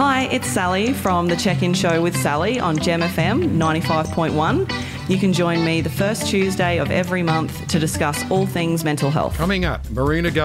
Hi, it's Sally from the Check-In Show with Sally on Gem FM 95.1. You can join me the first Tuesday of every month to discuss all things mental health. Coming up, Marina